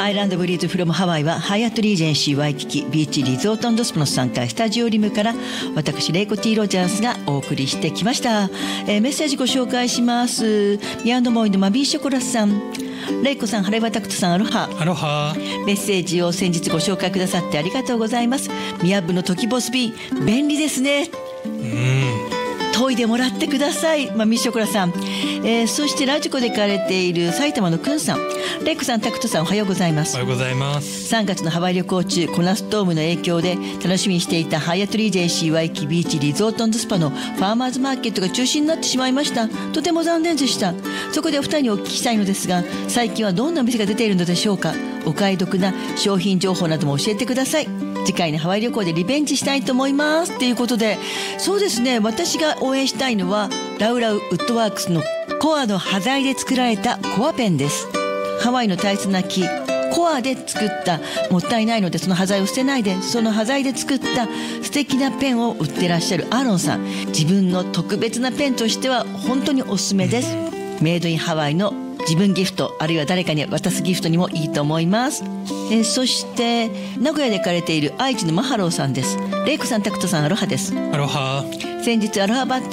アイランドブリーズフロムハワイはハイアットリージェンシーワイキキビーチリゾート&スパの3階スタジオリムから私レイコ T ロジャースがお送りしてきました。メッセージご紹介します。ミアンドモイのマビーショコラさん、レイコさん、ハレバタクトさん、アロハ。 アロハ。 メッセージを先日ご紹介くださってありがとうございます。ミヤブのトキボス便便利ですね。研いでもらってください、ミッショコラさん。そしてラジコで行かれている埼玉のくんさん、レイコさん、タクトさん、おはようございます。 おはようございます。 3月のハワイ旅行中、コナストームの影響で楽しみにしていたハイアットリージェンシーワイキビーチリゾート&スパのファーマーズマーケットが中止になってしまいました。とても残念でした。そこでお二人にお聞きしたいのですが、最近はどんなお店が出ているのでしょうか。お買い得な商品情報なども教えてください。次回のハワイ旅行でリベンジしたいと思いますということで、そうですね、私が応援したいのはラウラウウッドワークスのコアの端材で作られたコアペンです。ハワイの大切な木コアで作った、もったいないのでその端材を捨てないで、その端材で作った素敵なペンを売ってらっしゃるアーロンさん、自分の特別なペンとしては本当におすすめです。メイドインハワイの自分ギフト、あるいは誰かに渡すギフトにもいいと思います。そして名古屋で行かれている愛知のマハローさんです。レイコさん、タクトさん、アロハです。 アロハ。 先日アロハバッテ